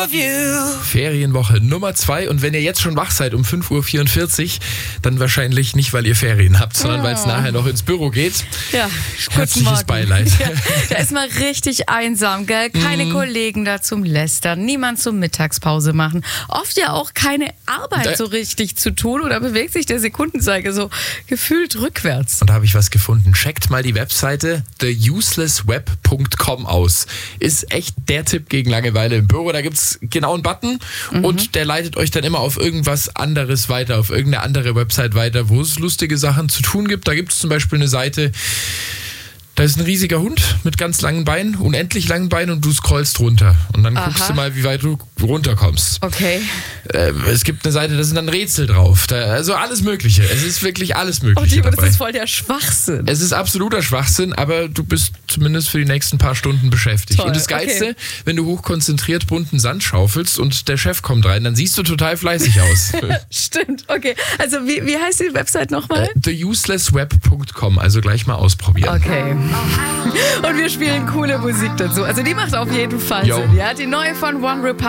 of you. Ferienwoche Nummer 2. Und wenn ihr jetzt schon wach seid um 5.44 Uhr, dann wahrscheinlich nicht, weil ihr Ferien habt, sondern weil es nachher noch ins Büro geht. Ja, herzliches Beileid. Ja, da ist man richtig einsam, gell? Keine Kollegen da zum Lästern, niemand zum Mittagspause machen. Oft ja auch keine Arbeit so richtig zu tun oder bewegt sich der Sekundenzeiger so gefühlt rückwärts. Und da habe ich was gefunden. Checkt mal die Webseite theuselessweb.com aus. Ist echt der Tipp gegen Langeweile im Büro. Da gibt es genau einen Button und der leitet euch dann immer auf irgendwas anderes weiter, auf irgendeine andere Website weiter, wo es lustige Sachen zu tun gibt. Da gibt es zum Beispiel eine Seite, da ist ein riesiger Hund mit ganz langen Beinen, unendlich langen Beinen und du scrollst runter. Und dann guckst du mal, wie weit du runterkommst. Okay. Es gibt eine Seite, da sind dann Rätsel drauf. Also alles Mögliche. Es ist wirklich alles Mögliche dabei. Das ist voll der Schwachsinn. Es ist absoluter Schwachsinn, aber du bist zumindest für die nächsten paar Stunden beschäftigt. Toll, und das Geilste, wenn du hochkonzentriert bunten Sand schaufelst und der Chef kommt rein, dann siehst du total fleißig aus. Stimmt, okay. Also wie heißt die Website nochmal? theuselessweb.com, also gleich mal ausprobieren. Okay. Und wir spielen coole Musik dazu. Also die macht auf jeden Fall Sinn. Ja? Die neue von One Republic.